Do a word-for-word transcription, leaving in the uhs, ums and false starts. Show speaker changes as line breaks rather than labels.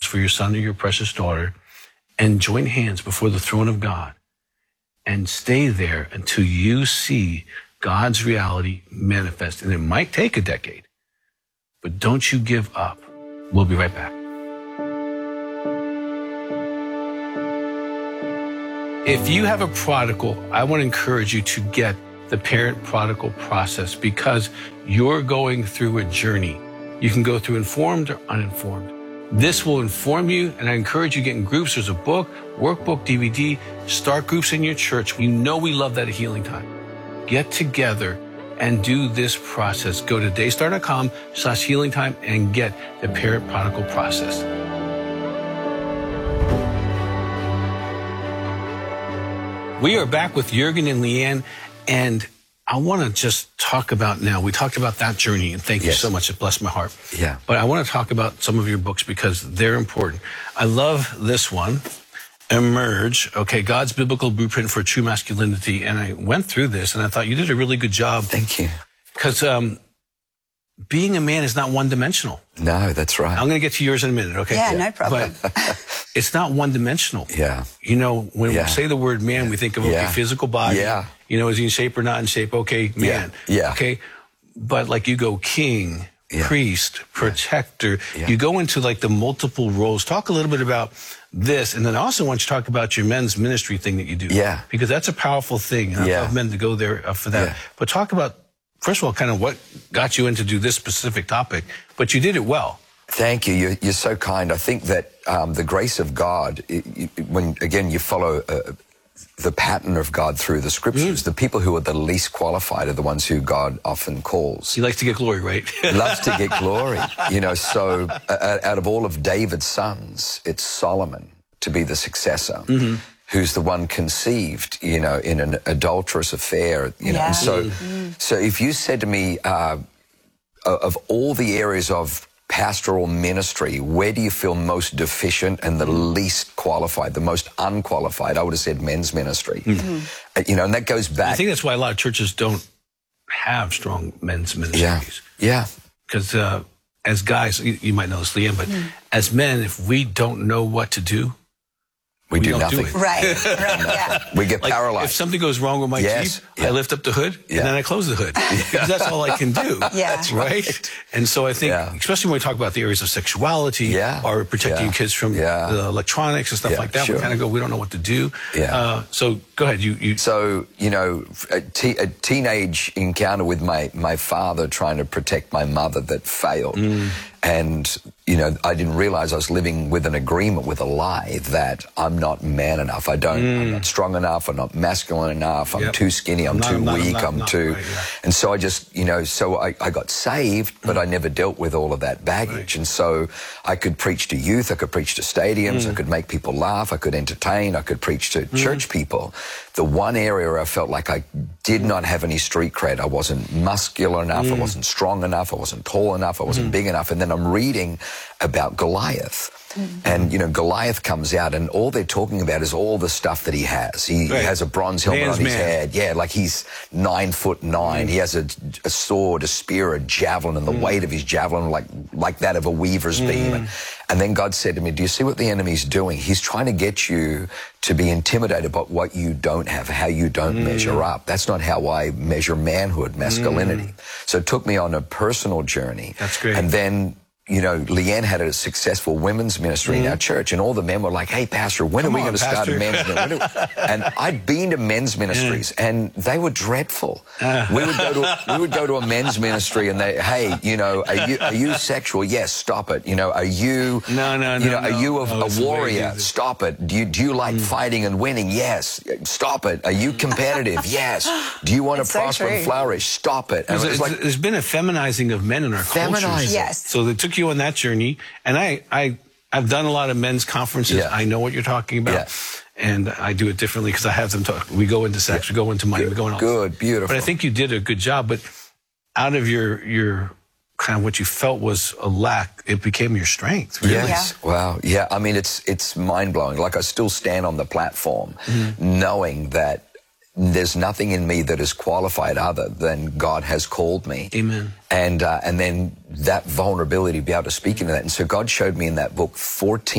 for your son or your precious daughter and join hands before the throne of God and stay there until you see God's reality manifest. And it might take a decade, but don't you give up. We'll be right back. If you have a prodigal, I want to encourage you to get the parent prodigal process because you're going through a journey. You can go through informed or uninformed. This will inform you, and I encourage you to get in groups. There's a book, workbook, D V D. Start groups in your church. You know we love that at Healing Time. Get together and do this process. Go to daystar.com slash healing time and get the parent prodigal process. We are back with Jurgen and Leanne, and I want to just talk about now, we talked about that journey, and thank yes. you so much. It blessed my heart.
Yeah.
But I want to talk about some of your books because they're important. I love this one, Emerge, okay, God's Biblical Blueprint for True Masculinity. And I went through this, and I thought you did a really good job.
Thank you.
Because um, being a man is not one-dimensional.
No, that's right.
I'm going to get to yours in a minute, okay?
Yeah, yeah. No problem.
But it's not one-dimensional.
Yeah.
You know, when
yeah.
we say the word man, we think of, okay,
yeah.
physical body.
Yeah.
You know, is he in shape or not in shape? Okay, man.
Yeah. yeah.
Okay. But like you go king, yeah. priest, protector.
Yeah.
You go into like the multiple roles. Talk a little bit about this. And then I also want you to talk about your men's ministry thing that you do.
Yeah.
Because that's a powerful thing. And
yeah.
I love men to go there uh, for that.
Yeah.
But talk about, first of all, kind of what got you into do this specific topic. But you did it well.
Thank you. You're, you're so kind. I think that um, the grace of God, it, it, when, again, you follow uh, the pattern of God through the scriptures, mm. the people who are the least qualified are the ones who God often calls.
He likes to get glory, right?
He loves to get glory. You know, so uh, out of all of David's sons, it's Solomon to be the successor. Mm-hmm. Who's the one conceived, you know, in an adulterous affair, you know.
Yeah.
And so,
mm-hmm.
so if you said to me, uh, of all the areas of pastoral ministry, where do you feel most deficient and the least qualified, the most unqualified? I would have said men's ministry. Mm-hmm. uh, you know, and that goes back.
I think that's why a lot of churches don't have strong men's ministries.
Yeah, yeah.
Because uh, as guys, you, you might know this, Leanne, but mm-hmm. as men, if we don't know what to do,
We,
we
do
don't
nothing.
Do it.
Right, right, yeah.
We get
like,
paralyzed.
If something goes wrong with my
yes,
Jeep,
yeah.
I lift up the hood
yeah.
and then I close the hood. Because that's all I can do.
Yeah. That's
right. right? And so I think,
yeah.
especially when we talk about the areas of sexuality
yeah.
or protecting
yeah.
kids from
yeah.
the electronics and stuff
yeah,
like that,
sure.
we kind of go, we don't know what to do.
Yeah.
Uh, so go ahead. You, you.
So, you know, a, te a teenage encounter with my, my father trying to protect my mother that failed. Mm. And, you know, I didn't realize I was living with an agreement, with a lie that I'm not man enough. I don't, mm. I'm not strong enough. I'm not masculine enough. I'm yep. too skinny. I'm, I'm not, too I'm not, weak. I'm, not, I'm not, too. Right, yeah. And so I just, you know, so I, I got saved, but mm. I never dealt with all of that baggage. Right. And so I could preach to youth. I could preach to stadiums. Mm. I could make people laugh. I could entertain. I could preach to mm. church people. The one area where I felt like I did not have any street cred. I wasn't muscular enough. Mm. I wasn't strong enough. I wasn't tall enough. I wasn't mm. big enough. And then I'm reading about Goliath. Mm-hmm. And, you know, Goliath comes out and all they're talking about is all the stuff that he has. He, right. he has a bronze helmet Man's on his man. head. Yeah, like he's nine foot nine. Mm. He has a, a sword, a spear, a javelin, and the mm. weight of his javelin like, like that of a weaver's mm. beam. And then God said to me, do you see what the enemy's doing? He's trying to get you to be intimidated by what you don't have, how you don't mm. measure up. That's not how I measure manhood, masculinity. Mm. So it took me on a personal journey.
That's great.
And then, you know, Leanne had a successful women's ministry mm. in our church, and all the men were like, hey, Pastor, when Come are we going to start a men's ministry? And I'd been to men's ministries, yeah. and they were dreadful. Uh. We would go to we would go to a men's ministry, and they, hey, you know, are you are you sexual? Yes, stop it. You know, are you,
no, no,
you know,
no,
are
no.
you a,
no,
a warrior? Stop it. Do you do you like mm. fighting and winning? Yes, stop it. Are you competitive? Yes. Do you want to prosper so and flourish? Stop it.
And it was like, there's been a feminizing of men in our culture.
Yes.
So they took you on that journey. And I, I, I've done a lot of men's conferences.
Yeah.
I know what you're talking about.
Yeah.
And I do it differently because I have them talk. We go into sex, yeah. we go into money,
good,
we go into all
Good, beautiful.
But I think you did a good job. But out of your, your kind of what you felt was a lack, it became your strength. Really.
Yes. Yeah. Wow. Yeah. I mean, it's, it's mind blowing. Like I still stand on the platform mm-hmm. knowing that there's nothing in me that is qualified other than God has called me.
Amen.
And, uh, and then that vulnerability to be able to speak into that. And so God showed me in that book fourteen